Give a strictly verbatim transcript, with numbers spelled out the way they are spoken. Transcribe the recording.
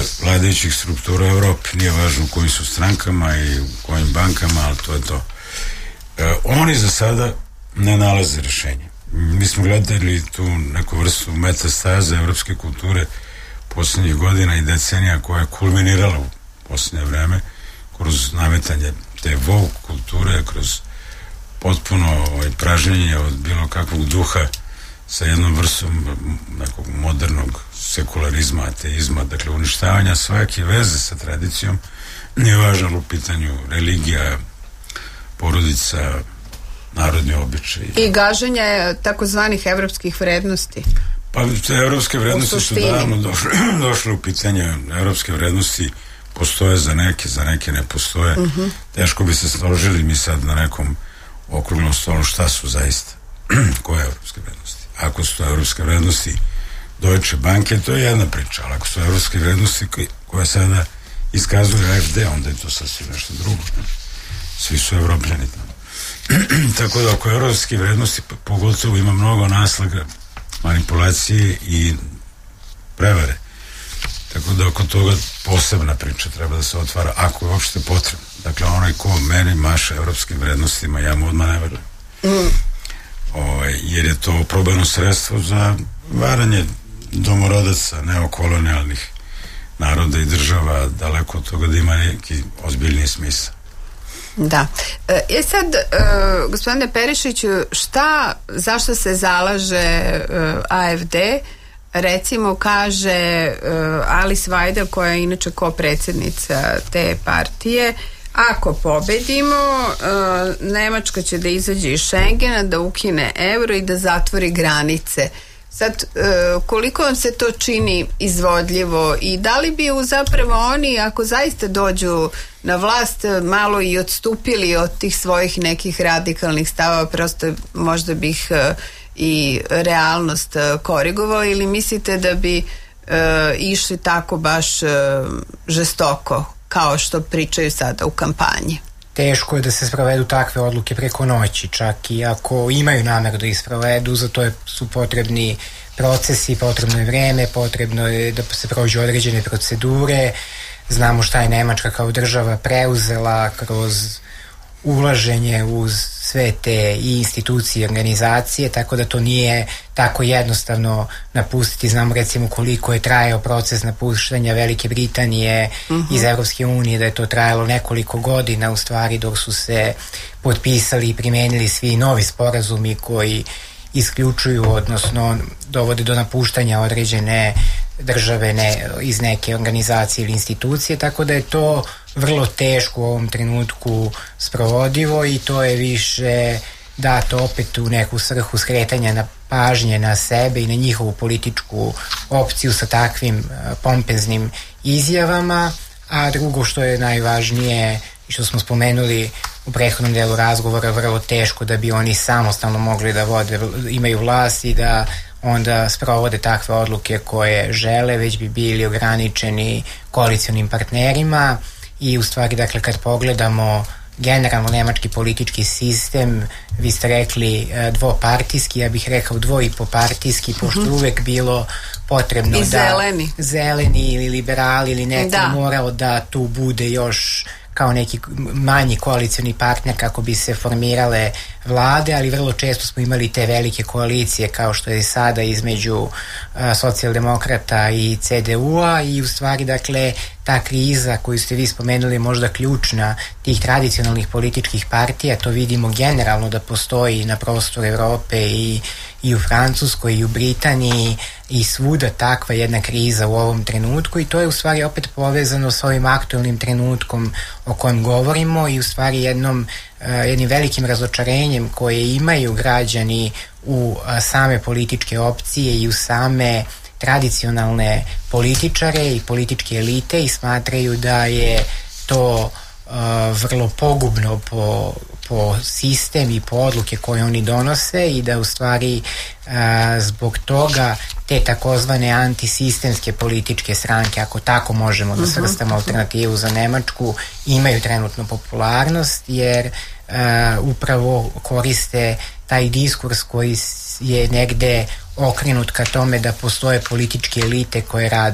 vladajućih struktura u Evropi. Nije važno u kojim su strankama i u kojim bankama, ali to je to. E, oni za sada ne nalaze rešenje. Mi smo gledali tu neku vrstu metastaze evropske kulture posljednjih godina i decenija koja je kulminirala u posljednje vreme kroz nametanje te woke kulture, kroz potpuno ovaj, pražnjenje od bilo kakvog duha sa jednom vrstom nekog modernog sekularizma, ateizma, dakle uništavanja svake veze sa tradicijom, nije važno u pitanju religija, porodica, narodni običaj. I gaženje takozvanih evropskih vrednosti. Pa te evropske vrednosti su davno došle, došle u pitanje. Evropske vrednosti postoje za neke, za neke ne postoje. Uh-huh. Teško bi se složili mi sad na nekom okruglom stolu šta su zaista koje evropske vrednosti. Ako su to evropske vrednosti Deutsche Banke, to je jedna priča, ali ako su evropske vrednosti koje sada iskazuje A F D, onda je to sasvim nešto drugo. Ne? Svi su evropljani tamo. Tako da oko evropske vrednosti pogotovo ima mnogo naslaga manipulacije i prevare. Tako da oko toga posebna priča treba da se otvara, ako je uopšte potrebno. Dakle, onaj ko meni maše evropskim vrednostima, ja mu odmah ne verujem. Mm. O, jer je to probano sredstvo za varanje domorodaca, neokolonijalnih naroda i država, daleko od toga da ima neki ozbiljni smisao. Da. E sad, e, gospodine Perišiću, šta, zašto se zalaže e, A F D? Recimo, kaže uh, Alice Weidel, koja je inače ko-predsjednica te partije, ako pobedimo, uh, Nemačka će da izađe iz Schengena, da ukine euro i da zatvori granice. Sad, uh, koliko vam se to čini izvodljivo i da li bi zapravo oni, ako zaista dođu na vlast, malo i odstupili od tih svojih nekih radikalnih stavova, prosto možda bih uh, i realnost korigovali, ili mislite da bi e, išli tako baš e, žestoko kao što pričaju sada u kampanji? Teško je da se sprovedu takve odluke preko noći, čak i ako imaju nameru da ih sprovedu, za to je, su potrebni procesi, potrebno je vreme, potrebno je da se prođu određene procedure. Znamo šta je Nemačka kao država preuzela kroz ulaženje uz sve te i institucije i organizacije, tako da to nije tako jednostavno napustiti. Znamo recimo koliko je trajao proces napuštanja Velike Britanije uh-huh. iz Evropske unije, da je to trajalo nekoliko godina u stvari dok su se potpisali i primenili svi novi sporazumi koji isključuju, odnosno dovode do napuštanja određene države ne, iz neke organizacije ili institucije, tako da je to vrlo teško u ovom trenutku sprovodivo i to je više dato opet u neku svrhu skretanja na pažnje na sebe i na njihovu političku opciju sa takvim uh, pompeznim izjavama, a drugo što je najvažnije i što smo spomenuli u prethodnom delu razgovora, vrlo teško da bi oni samostalno mogli da vode, imaju vlast i da onda sprovode takve odluke koje žele, već bi bili ograničeni koalicionim partnerima i u stvari, dakle, kad pogledamo generalno nemački politički sistem, vi ste rekli dvopartijski, ja bih rekao dvoipopartijski, pošto mm-hmm. uvek bilo potrebno I da zeleni. zeleni ili liberali ili neko da. morao da tu bude još kao neki manji koalicioni partner kako bi se formirale vlade, ali vrlo često smo imali te velike koalicije kao što je sada između uh, socijaldemokrata i C D U-a i u stvari, dakle, ta kriza koju ste vi spomenuli je možda ključna tih tradicionalnih političkih partija, to vidimo generalno da postoji na prostoru Evrope i, i u Francuskoj i u Britaniji i svuda takva jedna kriza u ovom trenutku i to je u stvari opet povezano s ovim aktualnim trenutkom o kojem govorimo i u stvari jednom uh, jednim velikim razočarenjem koje imaju građani u uh, same političke opcije i u same tradicionalne političare i političke elite i smatraju da je to uh, vrlo pogubno po, po sistem i po odluke koje oni donose i da u stvari uh, zbog toga te takozvane antisistemske političke stranke, ako tako možemo da svrstamo alternativu za Nemačku, imaju trenutno popularnost jer uh, upravo koriste taj diskurs koji je negde okrenut ka tome da postoje političke elite koje rade